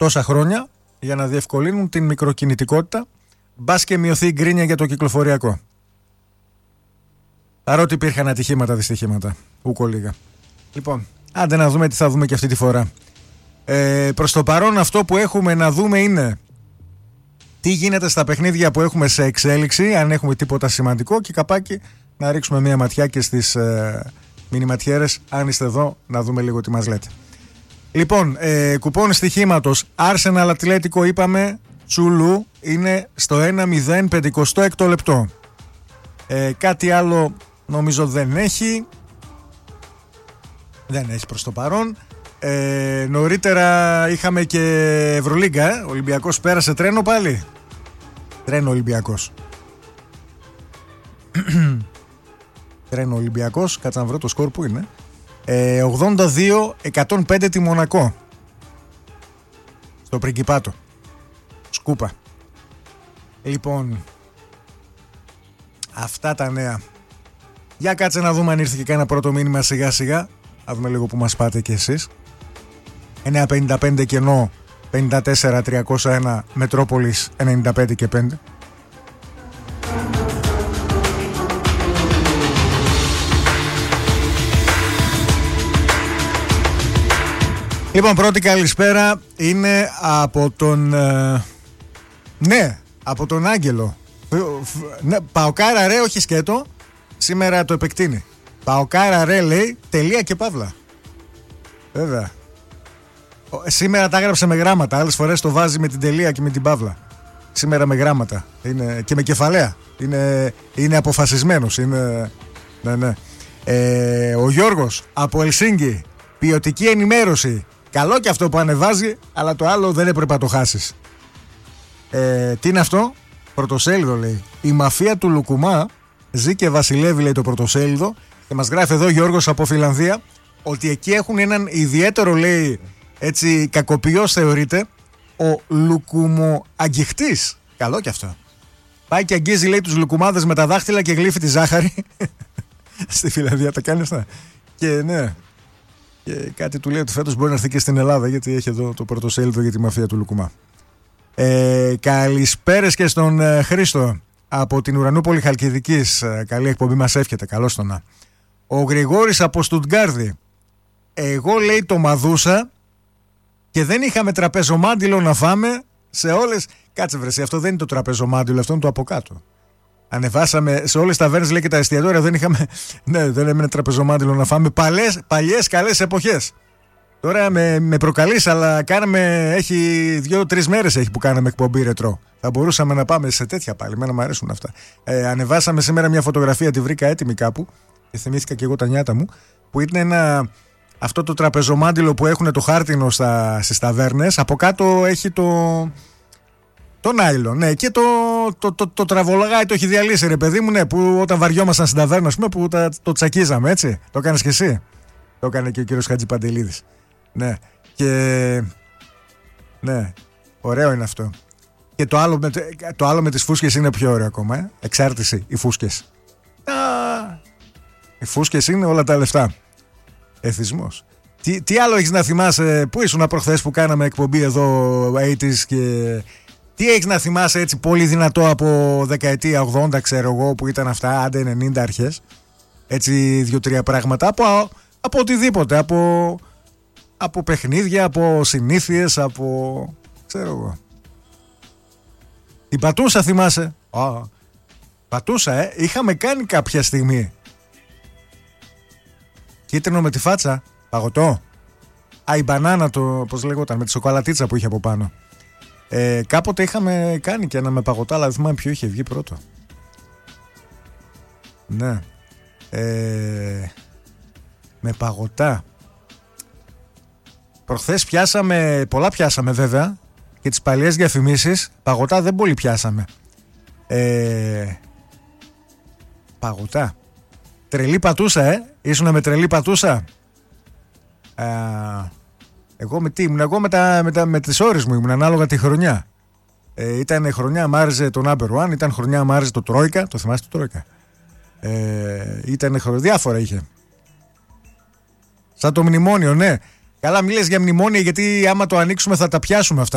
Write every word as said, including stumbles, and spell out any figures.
τόσα χρόνια για να διευκολύνουν την μικροκινητικότητα, μπας και μειωθεί η γκρίνια για το κυκλοφοριακό. Παρότι υπήρχαν ατυχήματα, δυστυχήματα. Ούκο λίγα. Λοιπόν, άντε να δούμε τι θα δούμε και αυτή τη φορά. Ε, προς το παρόν αυτό που έχουμε να δούμε είναι τι γίνεται στα παιχνίδια που έχουμε σε εξέλιξη, αν έχουμε τίποτα σημαντικό, και καπάκι να ρίξουμε μια ματιά και στις ε, μηνυματιέρες, αν είστε εδώ, να δούμε λίγο τι μας λέτε. Λοιπόν, ε, κουπόν στοιχήματος Arsenal Ατλέτικο, είπαμε, Τσουλού, είναι στο ένα μηδέν πενηκοστό έκτο λεπτό. Ε, κάτι άλλο νομίζω δεν έχει. Δεν έχει προς το παρόν. Ε, νωρίτερα είχαμε και Ευρωλίγκα, ε. Ο Ολυμπιακός πέρασε τρένο πάλι. Τρένο Ολυμπιακός. Τρένο Ολυμπιακός, κάτσε να βρω το σκορ που είναι. ε, ογδόντα δύο εκατόν πέντε τη Μονακό. Στο Πριγκιπάτο. Σκούπα. Λοιπόν, αυτά τα νέα. Για κάτσε να δούμε αν ήρθε και κάνα πρώτο μήνυμα σιγά σιγά. Να δούμε λίγο που μας πάτε κι εσείς. εννιά πενήντα πέντε κενό πενήντα τέσσερα τριακόσια ένα, Μετρόπολης ενενήντα πέντε και πέντε. Λοιπόν, πρώτη καλησπέρα είναι από τον ε, ναι, από τον Άγγελο. Ναι, Παοκάρα ρε, όχι σκέτο. Σήμερα το επεκτείνει. Παοκάρα ρε, λέει, τελεία και παύλα. Βέβαια. Σήμερα τα έγραψε με γράμματα. Άλλες φορές το βάζει με την τελεία και με την παύλα. Σήμερα με γράμματα. Είναι, και με κεφαλαία. Είναι, είναι αποφασισμένος. Είναι, ναι, ναι. Ε, ο Γιώργος από Ελσίνκι. Ποιοτική ενημέρωση. Καλό και αυτό που ανεβάζει, αλλά το άλλο δεν έπρεπε να το χάσεις. Ε, τι είναι αυτό? Πρωτοσέλιδο, λέει. Η μαφία του Λουκουμά ζει και βασιλεύει, λέει το πρωτοσέλιδο. Και μας γράφει εδώ Γιώργος από Φιλανδία ότι εκεί έχουν έναν ιδιαίτερο, λέει, έτσι κακοποιός θεωρείται, ο λουκουμοαγγιχτής. Καλό και αυτό. Πάει και αγγίζει, λέει, τους λουκουμάδες με τα δάχτυλα και γλύφει τη ζάχαρη. Στη Φιλανδία τα κάνει αυτά. Και ναι. Και κάτι του λέει ότι φέτος μπορεί να έρθει και στην Ελλάδα, γιατί έχει εδώ το πρωτοσέλιδο για τη μαφία του Λουκουμά. Ε, καλησπέρες και στον ε, Χρήστο από την Ουρανούπολη Χαλκιδικής. Ε, καλή εκπομπή μας εύχεται. Καλώς τον να. Ο Γρηγόρης από Στουτγκάρδη. Εγώ, λέει, το μαδούσα και δεν είχαμε τραπεζομάντιλο να φάμε σε όλες. Κάτσε βρεσί, αυτό δεν είναι το τραπεζομάντιλο, αυτό είναι το από κάτω. Ανεβάσαμε σε όλες τις ταβέρνες, λέει, και τα εστιατόρια, δεν είχαμε. Ναι, δεν έμεινε τραπεζομάντιλο να φάμε. Παλές, παλιές καλές εποχές. Τώρα με, με προκαλείς, αλλά κάναμε. Έχει δύο-τρεις μέρες έχει που κάναμε εκπομπή ρετρό. Θα μπορούσαμε να πάμε σε τέτοια πάλι. Εμένα μου αρέσουν αυτά. Ε, ανεβάσαμε σήμερα μια φωτογραφία, τη βρήκα έτοιμη κάπου. Και θυμήθηκα και εγώ τα νιάτα μου. Που είναι ένα. Αυτό το τραπεζομάντιλο που έχουν το χάρτινο στα, στις ταβέρνες. Από κάτω έχει το. Το νάιλον, ναι, και το, το, το, το τραβολογάι το έχει διαλύσει, ρε παιδί μου, ναι, που όταν βαριόμασταν στην ταβέρνα, ας πούμε, που τα, το τσακίζαμε, έτσι. Το έκανες και εσύ. Το έκανε και ο κύριος Χατζηπαντελίδης. Ναι, και. Ναι, ωραίο είναι αυτό. Και το άλλο με, το άλλο με τις φούσκες είναι πιο ωραίο ακόμα, ε. Εξάρτηση, οι φούσκες. Α, οι φούσκες είναι όλα τα λεφτά. Εθισμός. Τι, τι άλλο έχεις να θυμάσαι, πού ήσουν προχθές που κάναμε εκπομπή εδώ, ογδόντα και. Τι έχεις να θυμάσαι έτσι πολύ δυνατό από δεκαετία ογδόντα, ξέρω εγώ, που ήταν αυτά, άντε ενενήντα αρχές. Έτσι δύο-τρία πράγματα από, από οτιδήποτε, από, από παιχνίδια, από συνήθειες, από, ξέρω εγώ. Την Πατούσα θυμάσαι? Α, Πατούσα, ε, είχαμε κάνει κάποια στιγμή. Κίτρινο με τη φάτσα, παγωτό. Α, η μπανάνα, το, πώς λέγονταν, με τη σοκολατίτσα που είχε από πάνω. Ε, κάποτε είχαμε κάνει και ένα με παγωτά, αλλά δεν θυμάμαι ποιο είχε βγει πρώτο. Ναι. Ε, με παγωτά. Προχθές πιάσαμε, πολλά πιάσαμε βέβαια, και τις παλιές διαφημίσεις. Παγωτά δεν πολύ πιάσαμε. Ε, παγωτά. Τρελή πατούσα, ε. Ήσουνα με τρελή πατούσα. Ε, Εγώ με τι ήμουν, εγώ με, τα, με, τα, με τις ώρες μου ήμουν ανάλογα τη χρονιά. Ε, ήταν χρονιά μ' άρεσε το Number One, ήταν χρονιά μ' άρεσε το Τρόικα, το θυμάσαι το Τρόικα. Ε, ήταν χρονιά, διάφορα είχε. Σαν το μνημόνιο, ναι. Καλά, μη λες για μνημόνια, γιατί άμα το ανοίξουμε θα τα πιάσουμε αυτά.